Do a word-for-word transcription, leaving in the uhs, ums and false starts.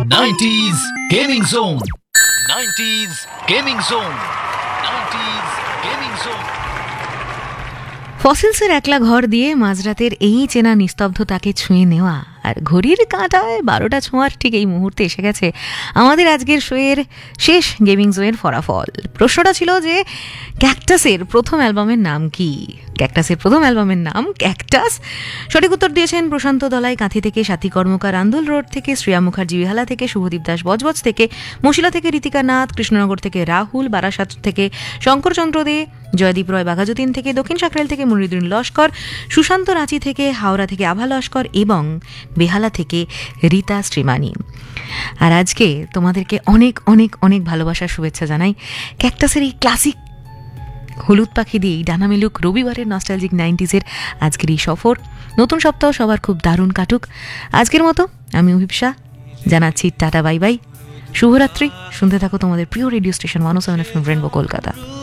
Nineties gaming zone nineties gaming zone nineties gaming zone ফসিলসের একলা ঘর দিয়ে মাঝরাতের এই চেনা নিস্তব্ধতাকে ছুঁয়ে নেওয়া আর ঘড়ির কাঁটায় বারোটা ছোঁয়ার ঠিক এই মুহূর্তে এসে গেছে আমাদের আজকের শোয়ের শেষ গেমিং জোনের ফলাফল। প্রশ্নটা ছিল যে ক্যাকটাসের প্রথম অ্যালবামের নাম কি? ক্যাকটাসের প্রথম অ্যালবামের নাম ক্যাকটাস। সঠিক উত্তর দিয়েছেন প্রশান্ত দলাই কাঁথি থেকে, সাথী কর্মকার আন্দুল রোড থেকে, শ্রেয়া মুখার্জি বিহালা থেকে, শুভদীপ দাস বজবজ থেকে, মশিলা থেকে ঋতিকা নাথ, কৃষ্ণনগর থেকে রাহুল, বারাসাত থেকে শঙ্করচন্দ্র দে, জয়দীপ রয় বাঘাযতীন থেকে, দক্ষিণ সাকরাইল থেকে মনিরুদ্দিন লস্কর, সুশান্ত রাঁচি থেকে, হাওড়া থেকে আভা লস্কর এবং বেহালা থেকে রীতা শ্রীমানি। আর আজকে তোমাদেরকে অনেক অনেক অনেক ভালোবাসার শুভেচ্ছা জানাই। ক্যাকটাসের এই ক্লাসিক হলুদ পাখি দিয়ে ডানা মেলুক রবিবারের নস্টালজিক নাইনটিজের আজকের এই সফর। নতুন সপ্তাহ সবার খুব দারুণ কাটুক। আজকের মতো আমি অভিপ্সা জানাচ্ছি টাটা বাই বাই, শুভরাত্রি। শুনতে থাকো তোমাদের প্রিয় রেডিও স্টেশন ওয়ান ও seven F M rainbow Kolkata.